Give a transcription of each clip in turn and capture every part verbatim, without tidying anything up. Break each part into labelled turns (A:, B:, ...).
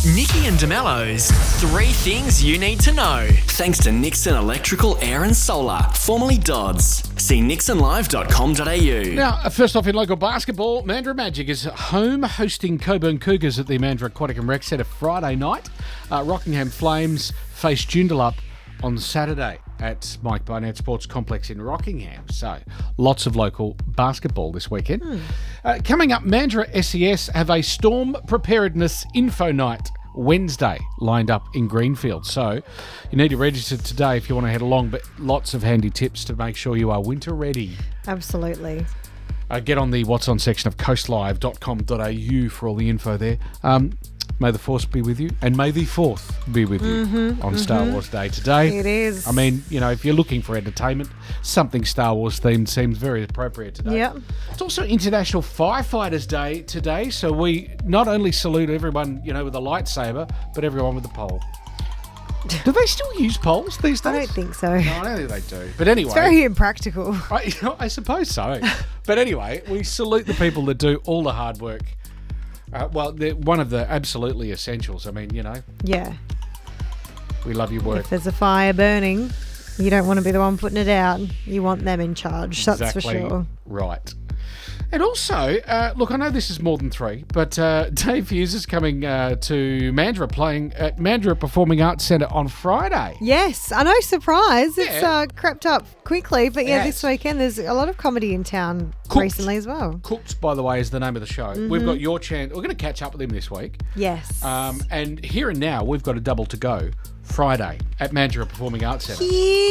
A: Nikki and DeMello's Three Things You Need to Know. Thanks to Nixon Electrical, Air and Solar, formerly Dodds. See nixon live dot com dot a u.
B: Now, first off in local basketball, Mandurah Magic is home hosting Coburn Cougars at the Mandurah Aquatic and Rec Centre Friday night. Uh, Rockingham Flames face Joondalup on Saturday at Mike Barnett Sports Complex in Rockingham. So, lots of local basketball this weekend. Hmm. Uh, coming up, Mandurah S E S have a storm preparedness info night Wednesday lined up in Greenfield. So, you need to register today if you want to head along, but lots of handy tips to make sure you are winter ready.
C: Absolutely.
B: Uh, get on the What's On section of coast live dot com dot a u for all the info there. Um, May the Force be with you, and may the Fourth be with you
C: mm-hmm,
B: on
C: mm-hmm.
B: Star Wars Day today.
C: It is.
B: I mean, you know, if you're looking for entertainment, something Star Wars themed seems very appropriate today.
C: Yep.
B: It's also International Firefighters Day today, so we not only salute everyone, you know, with a lightsaber, but everyone with a pole. Do they still use poles these days?
C: I don't think so.
B: No, I don't think they do. But anyway,
C: it's very impractical.
B: I, you know, I suppose so. But anyway, we salute the people that do all the hard work. Uh, well, they're one of the absolutely essentials. I mean, you know.
C: Yeah.
B: We love your work.
C: If there's a fire burning, you don't want to be the one putting it out. You want them in charge, that's
B: exactly
C: for sure.
B: Right. And also, uh, look, I know this is more than three, but uh, Dave Hughes is coming uh, to Mandurah, playing at Mandurah Performing Arts Centre on Friday.
C: Yes, I know, surprise. It's
B: Yeah.
C: uh, crept up quickly, but yeah,
B: Yes.
C: this weekend there's a lot of comedy in town
B: Cooked.
C: recently as well.
B: Cooked, by the way, is the name of the show.
C: Mm-hmm.
B: We've got your chance. We're going to catch up with him this week.
C: Yes.
B: Um, and here and now, we've got a double to go Friday at Mandurah Performing Arts Centre.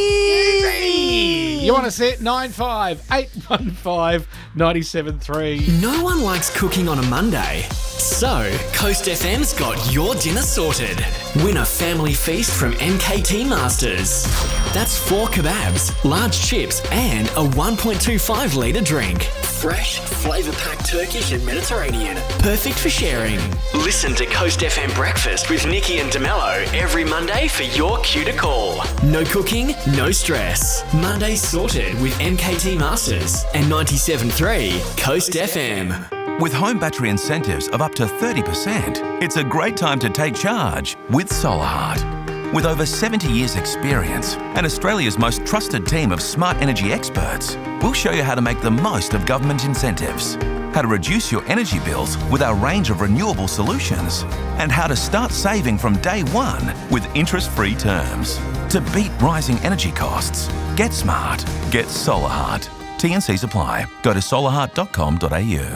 C: Easy.
B: You want to see it? nine five eight one five nine seven three.
A: No one likes cooking on a Monday. So, Coast F M's got your dinner sorted. Win a family feast from M K T Masters. That's four kebabs, large chips, and a one point two five litre drink. Fresh, flavour-packed Turkish and Mediterranean. Perfect for sharing. Listen to Coast F M Breakfast with Nikki and DeMello every Monday for your cue to call. No cooking, no stress. Mondays sorted with M K T Masters and ninety-seven point three Coast F M.
D: With home battery incentives of up to thirty percent, it's a great time to take charge with SolarHeart. With over seventy years experience and Australia's most trusted team of smart energy experts, we'll show you how to make the most of government incentives, how to reduce your energy bills with our range of renewable solutions, and how to start saving from day one with interest-free terms. To beat rising energy costs, get smart, get SolarHeart. T and C's apply. Go to solar heart dot com dot a u.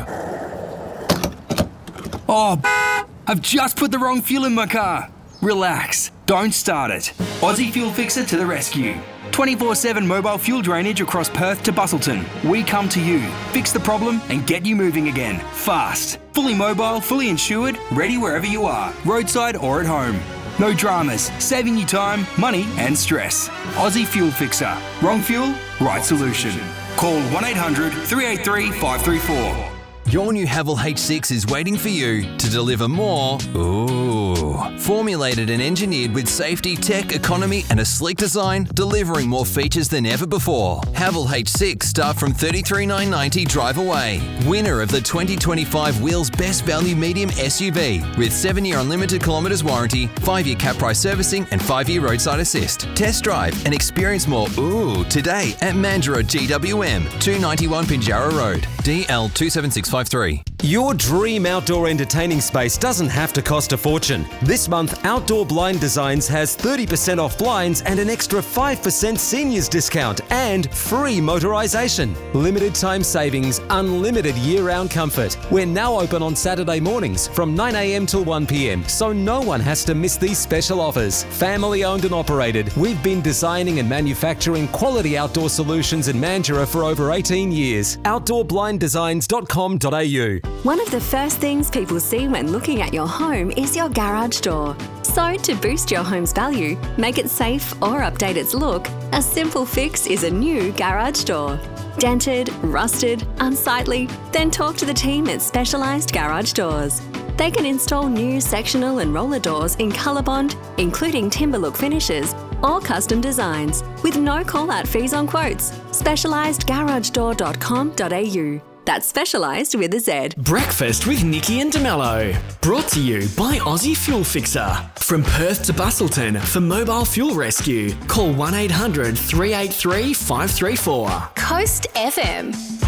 E: Oh, I've just put the wrong fuel in my car. Relax, don't start it. Aussie Fuel Fixer to the rescue. twenty-four seven mobile fuel drainage across Perth to Busselton. We come to you, fix the problem and get you moving again. Fast. Fully mobile, fully insured, ready wherever you are, roadside or at home. No dramas, saving you time, money and stress. Aussie Fuel Fixer. Wrong fuel, right solution. Call one eight hundred three eight three five three four.
F: Your new Haval H six is waiting for you to deliver more. Ooh. Formulated and engineered with safety, tech, economy and a sleek design, delivering more features than ever before. Haval H six start from thirty-three thousand nine hundred ninety dollars drive away. Winner of the twenty twenty-five Wheels Best Value Medium S U V with seven year unlimited kilometres warranty, five year cap price servicing and five year roadside assist. Test drive and experience more ooh today at Mandurah G W M, two ninety-one Pinjarra Road, D L two seven six five three.
G: Your dream outdoor entertaining space doesn't have to cost a fortune. This month, Outdoor Blind Designs has thirty percent off blinds and an extra five percent seniors discount and free motorisation. Limited time savings, unlimited year-round comfort. We're now open on Saturday mornings from nine a m till one p m, so no one has to miss these special offers. Family owned and operated, we've been designing and manufacturing quality outdoor solutions in Mandurah for over eighteen years. outdoor blind designs dot com dot a u.
H: One of the first things people see when looking at your home is your garage door. So to boost your home's value, make it safe or update its look, a simple fix is a new garage door. Dented, rusted, unsightly? Then talk to the team at Specialised Garage Doors. They can install new sectional and roller doors in ColourBond, including timber look finishes, or custom designs, with no call-out fees on quotes. specialised garage door dot com dot a u. That's specialised with a Z.
A: Breakfast with Nikki and DeMello. Brought to you by Aussie Fuel Fixer. From Perth to Bustleton for mobile fuel rescue. Call one eight hundred three eight three five three four.
I: Coast F M.